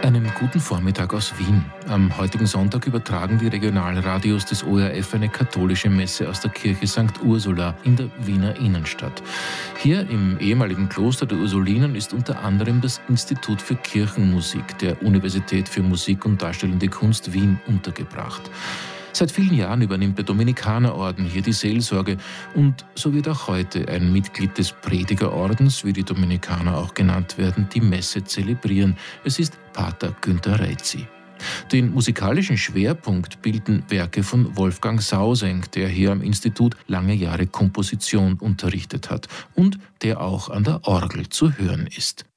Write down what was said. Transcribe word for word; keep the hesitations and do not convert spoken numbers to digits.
Einen guten Vormittag aus Wien. Am heutigen Sonntag übertragen die Regionalradios des O R F eine katholische Messe aus der Kirche Sankt Ursula in der Wiener Innenstadt. Hier im ehemaligen Kloster der Ursulinen ist unter anderem das Institut für Kirchenmusik der Universität für Musik und Darstellende Kunst Wien untergebracht. Seit vielen Jahren übernimmt der Dominikanerorden hier die Seelsorge und so wird auch heute ein Mitglied des Predigerordens, wie die Dominikaner auch genannt werden, die Messe zelebrieren. Es ist Pater Günther Reitzi. Den musikalischen Schwerpunkt bilden Werke von Wolfgang Sausenk, der hier am Institut lange Jahre Komposition unterrichtet hat und der auch an der Orgel zu hören ist.